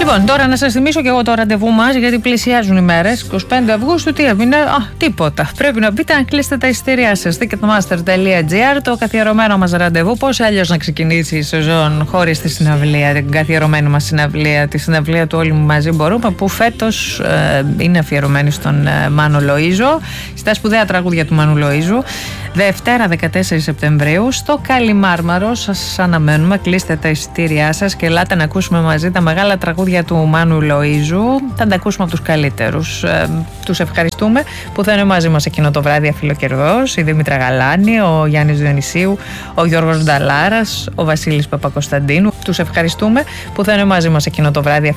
Λοιπόν, τώρα να σας θυμίσω και εγώ το ραντεβού μας, γιατί πλησιάζουν οι μέρες. 25 Αυγούστου, τι έμεινε? Τίποτα. Πρέπει να μπείτε να κλείσετε τα εισιτήριά σας. Ticketmaster.gr, το καθιερωμένο μας ραντεβού. Πώς αλλιώς να ξεκινήσει η σεζόν χωρίς τη συναυλία, την καθιερωμένη μας συναυλία, τη συναυλία του Όλοι Μαζί Μπορούμε, που φέτος είναι αφιερωμένη στον Μάνο Λοΐζο, στα σπουδαία τραγούδια του Μάνου Λοΐζου. Δευτέρα 14 Σεπτεμβρίου στο Καλιμάρμαρο σας αναμένουμε. Κλείστε τα εισιτήριά σας και ελάτε να ακούσουμε μαζί τα μεγάλα τραγούδια του Μάνου Λοΐζου. Θα τα ακούσουμε από τους καλύτερους. Τους ευχαριστούμε που θα είναι μαζί μας εκείνο το βράδυ Αφιλοκερδός, η Δήμητρα Γαλάνη, ο Γιάννης Διονυσίου, ο Γιώργος Νταλάρας, ο Βασίλης Παπακοσταντίνου. Τους ευχαριστούμε που θα είναι μαζί μας εκείνο το βράδυ